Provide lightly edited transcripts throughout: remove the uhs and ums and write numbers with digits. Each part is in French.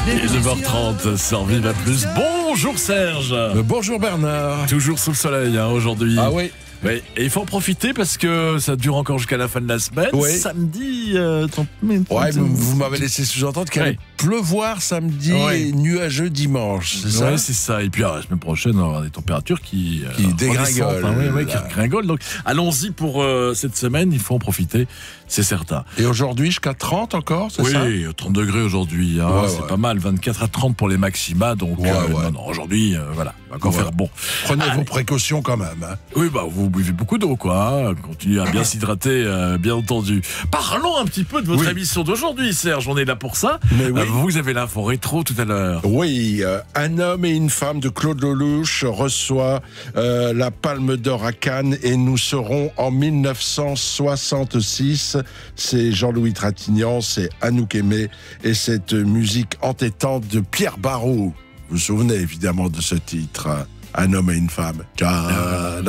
Et 9h30 sur Viva Plus. Bonjour Serge. Bonjour Bernard. Toujours sous le soleil aujourd'hui. Ah oui. Oui, et il faut en profiter parce que ça dure encore jusqu'à la fin de la semaine. Oui. Samedi, Vous m'avez laissé sous-entendre qu'il allait pleuvoir samedi et nuageux dimanche, c'est ça? Oui, c'est ça. Et puis la semaine prochaine, on va avoir des températures qui dégringolent. qui dégringolent. Donc allons-y pour cette semaine, il faut en profiter, c'est certain. Et aujourd'hui, jusqu'à 30 encore, c'est ça? Oui, 30 degrés aujourd'hui, c'est pas mal. 24 à 30 pour les maxima. Donc non, aujourd'hui, voilà, on va encore faire bon. Prenez vos précautions quand même. Hein. Oui, vous buvez beaucoup d'eau, quoi. Hein. Continuez à bien s'hydrater, bien entendu. Parlons un petit peu de votre émission d'aujourd'hui, Serge. On est là pour ça. Mais oui. Vous avez l'info rétro tout à l'heure. Oui, un homme et une femme de Claude Lelouch reçoit la Palme d'Or à Cannes et nous serons en 1966. C'est Jean-Louis Trintignant, c'est Anouk Aimée et cette musique entêtante de Pierre Barrault. Vous vous souvenez évidemment de ce titre, Un homme et une femme. Après,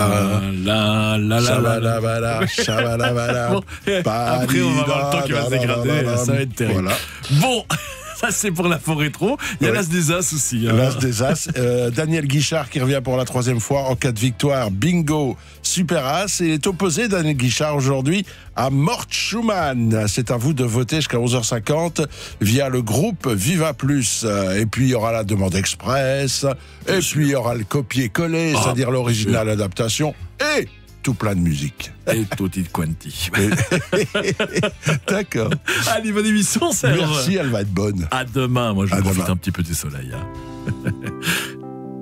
on va avoir le temps qui va se dégrader. Ça va être terrible. Voilà. Bon. Ça, c'est pour l'info rétro. Il y a l'As des As aussi. Hein. L'As des As. Daniel Guichard qui revient pour la 3e fois en cas de victoire. Bingo, super As. Et est opposé, Daniel Guichard, aujourd'hui à Mort Schumann. C'est à vous de voter jusqu'à 11h50 via le groupe Viva Plus. Et puis, il y aura la demande express. Et puis, il y aura le copier-coller, c'est-à-dire l'original adaptation. Et tout plein de musique. Et tutti quanti. D'accord. Allez, bonne émission, Serge. Merci, elle va être bonne. À demain. Moi, je profite un petit peu du soleil. Hein.